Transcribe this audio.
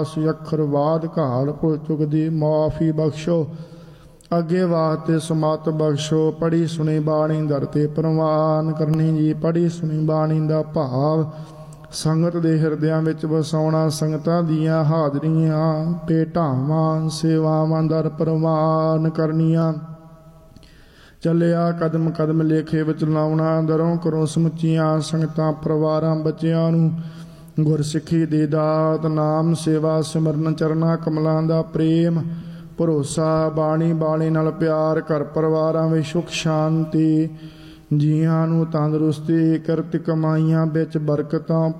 ਅਰਦਾਸ ਅੱਖਰ ਬਾਦ ਘਾਲ ਭੁਲ ਚੁੱਕ ਦੀ ਮਾਫੀ ਬਖਸ਼ੋ। ਅੱਗੇ ਵਾਸਤੇ ਸਮਤ ਬਖਸ਼ੋ। ਪੜੀ ਸੁਣੀ ਬਾਣੀ ਦਰ ਤੇ ਪ੍ਰਵਾਨ ਕਰਨੀ ਜੀ। ਪੜੀ ਸੁਣੀ ਬਾਣੀ ਦਾ ਭਾਵ ਸੰਗਤ ਦੇ ਹਿਰਦਿਆਂ ਵਿੱਚ ਵਸਾਉਣਾ। ਸੰਗਤਾਂ ਦੀਆਂ ਹਾਜ਼ਰੀਆਂ ਭੇਟਾਵਾਂ ਸੇਵਾਵਾਂ ਦਰ ਪ੍ਰਵਾਨ ਕਰਨੀਆਂ। ਚੱਲਿਆ ਕਦਮ ਕਦਮ ਲੇਖੇ ਵਿੱਚ ਲਾਉਣਾ। ਦਰੋਂ ਕਰੋ ਸਮੁੱਚੀਆਂ ਸੰਗਤਾਂ ਪਰਿਵਾਰਾਂ ਬੱਚਿਆਂ ਨੂੰ ਗੁਰਸਿੱਖੀ ਦੀ ਦਾਤ ਨਾਮ ਸੇਵਾ ਸਿਮਰਨ ਚਰਨਾਂ ਕਮਲਾਂ ਦਾ ਪ੍ਰੇਮ ਭਰੋਸਾ ਬਾਣੀ ਬਾਣੀ ਨਾਲ ਪਿਆਰ ਘਰ ਪਰਿਵਾਰਾਂ ਵਿੱਚ ਸੁੱਖ ਸ਼ਾਂਤੀ ਜੀਆਂ ਨੂੰ ਤੰਦਰੁਸਤੀ ਕਿਰਤ ਕਮਾਈਆਂ ਵਿੱਚ ਬਰਕਤਾਂ